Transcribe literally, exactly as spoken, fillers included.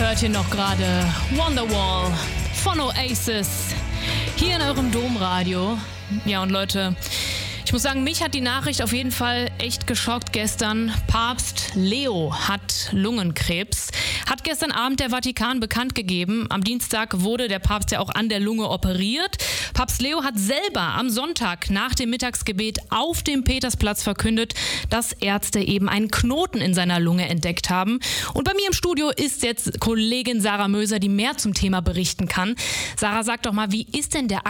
hört ihr noch gerade Wonderwall von Oasis hier in eurem Domradio. Ja, und Leute, ich muss sagen, mich hat die Nachricht auf jeden Fall echt geschockt gestern. Papst Leo hat Lungenkrebs. Hat gestern Abend der Vatikan bekannt gegeben. Am Dienstag wurde der Papst ja auch an der Lunge operiert. Papst Leo hat selber am Sonntag nach dem Mittagsgebet auf dem Petersplatz verkündet, dass Ärzte eben einen Knoten in seiner Lunge entdeckt haben. Und bei mir im Studio ist jetzt Kollegin Sarah Möser, die mehr zum Thema berichten kann. Sarah, sag doch mal, wie ist denn der